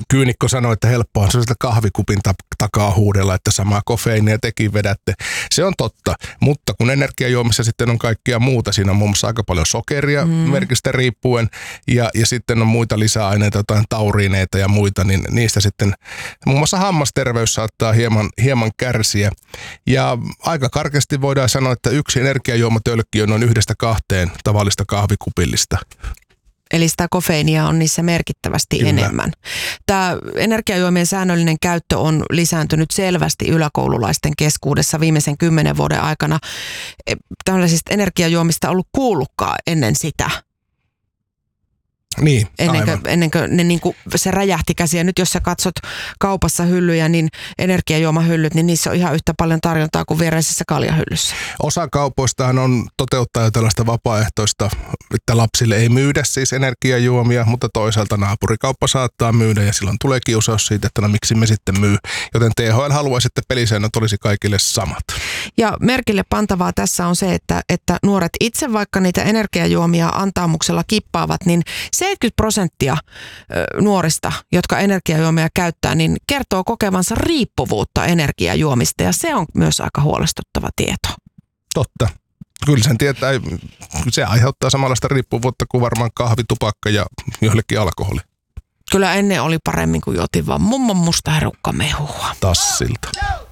kyynikko sanoi, että helppoa se sitä kahvikupin takaa huudella, että samaa kofeiinia tekin vedätte. Se on totta, mutta kun energiajuomissa sitten on kaikkea muuta, siinä on muun muassa aika paljon sokeria merkistä riippuen ja sitten on muita lisäaineita, jotain tauriineita ja muita, niin niistä sitten muun muassa hammasterveys saattaa hieman kärsiä. Ja aika karkeasti voidaan sanoa, että yksi energiajuomatölkki on noin 1-2 tavallista kahvikupillista. Eli sitä kofeiinia on niissä merkittävästi enemmän. Tämä energiajuomien säännöllinen käyttö on lisääntynyt selvästi yläkoululaisten keskuudessa viimeisen 10 vuoden aikana. Tällaisista energiajuomista ollut kuullutkaan ennen sitä. Niin, ennen kuin ne se räjähti käsiä. Nyt jos sä katsot kaupassa hyllyjä, niin energiajuomahyllyt, niin niissä on ihan yhtä paljon tarjontaa kuin viereisessä kaljahyllyssä. Osa kaupoistahan on toteuttaa jo tällaista vapaaehtoista, että lapsille ei myydä siis energiajuomia, mutta toisaalta naapurikauppa saattaa myydä ja silloin tulee kiusaus siitä, että no miksi me sitten myy. Joten THL haluaisi, että pelisäännöt olisi kaikille samat. Ja merkille pantavaa tässä on se, että nuoret itse vaikka niitä energiajuomia antaamuksella kippaavat, niin 70% nuorista, jotka energiajuomia käyttää, niin kertoo kokevansa riippuvuutta energiajuomista ja se on myös aika huolestuttava tieto. Totta. Kyllä sen tietää, se aiheuttaa samanlaista riippuvuutta kuin varmaan kahvi, tupakka ja joillekin alkoholi. Kyllä ennen oli paremmin kuin jotin vaan mummon musta herukkamehua. Tassilta.